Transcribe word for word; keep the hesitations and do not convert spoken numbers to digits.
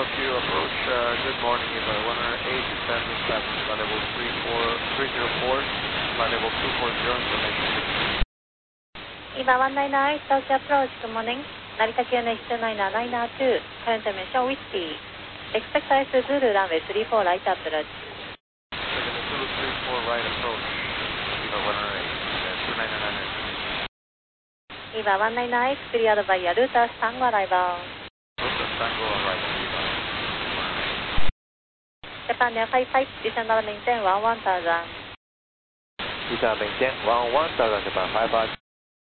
Q approach, uh, good morning, Eva one oh eight, descend dispatch, flight level three four three zero four, flight level two four zero, information. Eva one nine eight, Tokyo approach, good morning. Narita Q N H two nine nine two, current dimension whiskey. Expect I S Zulu runway three four right approach. Zulu three four right approach, Eva one oh eight, two nine nine nine. Eva one nine eight, cleared by Yaruta Tango arrival. Yaruta Tango arrival, Eva one oh eight. Japan Air five five, descend maintain one one thousand. Descend maintain one one thousand, Japan five five.